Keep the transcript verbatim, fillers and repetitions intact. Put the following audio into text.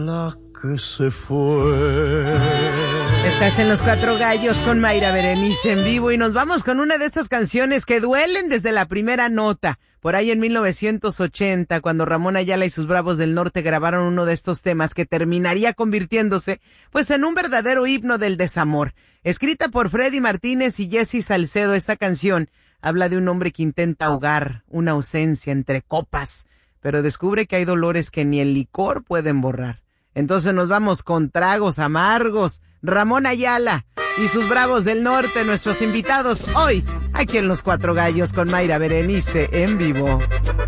la que se fue. Estás en Los Cuatro Gallos con Mayra Berenice en vivo y nos vamos con una de estas canciones que duelen desde la primera nota. Por ahí en mil novecientos ochenta, cuando Ramón Ayala y sus Bravos del Norte grabaron uno de estos temas que terminaría convirtiéndose pues en un verdadero himno del desamor. Escrita por Freddy Martínez y Jessy Salcedo, esta canción habla de un hombre que intenta ahogar una ausencia entre copas, pero descubre que hay dolores que ni el licor pueden borrar. Entonces nos vamos con tragos amargos. Ramón Ayala y sus Bravos del Norte, nuestros invitados hoy, aquí en Los Cuatro Gallos con Mayra Berenice en vivo.